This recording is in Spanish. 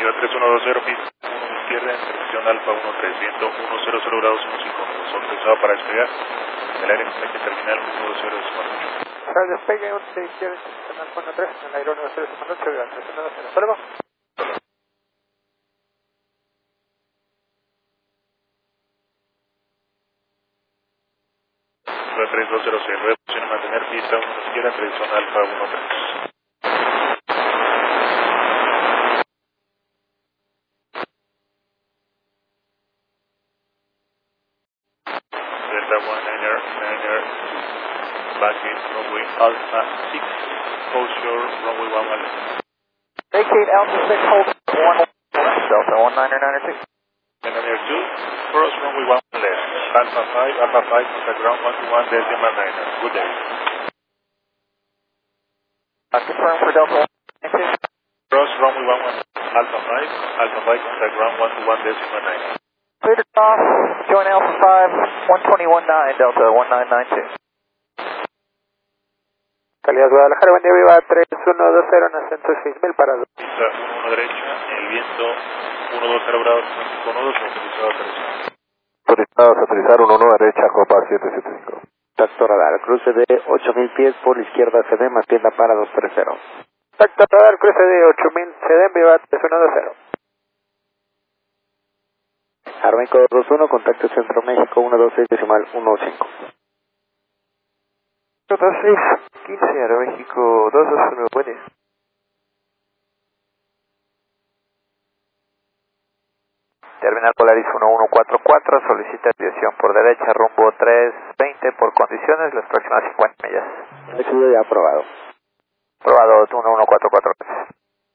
Ciudad 3120, pista 1 izquierda, en dirección Alfa 13, viento 100 grados 15, sol autorizado para despegar, el aire con terminal 120. Al despegue 1 izquierda, internacional Alfa 13, en el aire 108, gracias, 120, hasta luego. Ciudad 3200, reducción mantener pista 1 izquierda, en dirección Alfa 13. Delta 1 backing runway Alpha 6, posture runway 11. Vacate Alpha 6, hold 1, Delta 1992. And then there 2, cross runway 1 left, Alpha 5, contact ground 121 decimal 9. Good day. Confirm for Delta 192. Cross runway 11, Alpha 5, contact ground 121 decimal 9. Cleared off, join Alpha 5, 121.9, Delta 1992. Calidad Guadalajara, buen día, viva 3120 en ascenso 6000 para 2. Pista 1 derecha, el viento 120 grados 5 nudos, autorizado a aterrizar. Autorizados a aterrizar 11 derecha, Copa 775. Tacto radar, cruce de 8000 pies por la izquierda, CD, mantienda para 230. Tacto radar, cruce de 8000, CD, viva 3120. Arbenco 21, contacto Centro México 126 decimal 15. 2615, Aeroméxico 221, buen día. Terminal Polaris 1144, solicita desviación por derecha, rumbo 320 por condiciones, las próximas 50 millas. Ha sido ya aprobado. Aprobado 11443.